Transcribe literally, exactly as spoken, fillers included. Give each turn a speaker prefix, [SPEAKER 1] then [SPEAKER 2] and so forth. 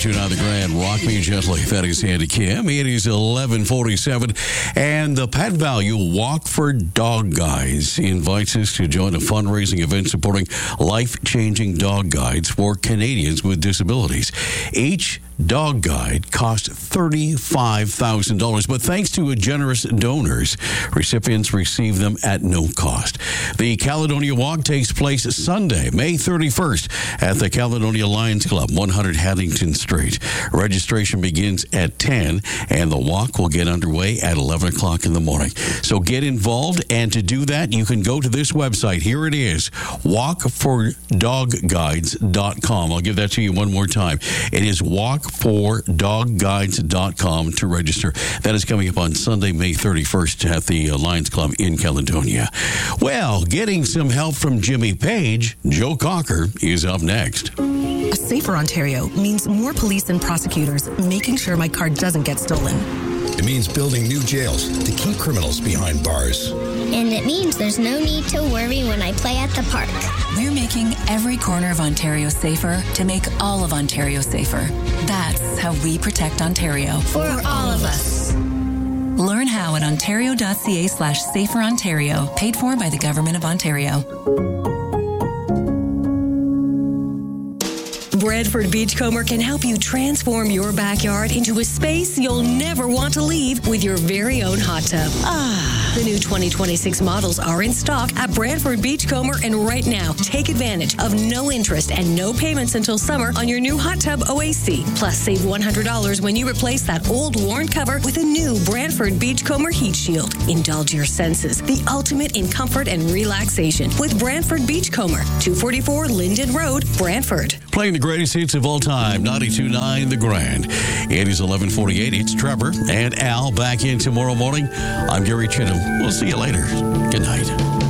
[SPEAKER 1] ninety-two point nine The Grand. Rock Me Gently. That is Andy Kim. It is eleven forty-seven. And the Pet Value Walk for Dog Guides invites us to join a fundraising event supporting life-changing dog guides for Canadians with disabilities. Each dog guide cost thirty-five thousand dollars, but thanks to generous donors, recipients receive them at no cost. The Caledonia Walk takes place Sunday, May thirty-first at the Caledonia Lions Club, one hundred Haddington Street. Registration begins at ten, and the walk will get underway at eleven o'clock in the morning. So get involved, and to do that, you can go to this website. Here it is, walk for dog guides dot com. I'll give that to you one more time. It is walk for dog guides dot com to register. That is coming up on Sunday, May thirty-first at the Lions Club in Caledonia. Well, getting some help from Jimmy Page, Joe Cocker is up next.
[SPEAKER 2] A safer Ontario means more police and prosecutors making sure my car doesn't get stolen.
[SPEAKER 3] It means building new jails to keep criminals behind bars.
[SPEAKER 4] And it means there's no need to worry when I play at the park.
[SPEAKER 5] We're making every corner of Ontario safer to make all of Ontario safer. That's how we protect Ontario.
[SPEAKER 4] For all of us.
[SPEAKER 5] Learn how at ontario.ca slash safer Ontario. Paid for by the Government of Ontario.
[SPEAKER 6] Brantford Beachcomber can help you transform your backyard into a space you'll never want to leave with your very own hot tub. Ah, the new twenty twenty-six models are in stock at Brantford Beachcomber, and right now, take advantage of no interest and no payments until summer on your new hot tub O A C. Plus, save one hundred dollars when you replace that old worn cover with a new Brantford Beachcomber heat shield. Indulge your senses, the ultimate in comfort and relaxation with Brantford Beachcomber, two forty-four Linden Road, Brantford.
[SPEAKER 1] Playing the greatest hits of all time, ninety-two point nine The Grand. It is eleven forty-eight. It's Trevor and Al back in tomorrow morning. I'm Gary Chittum. We'll see you later. Good night.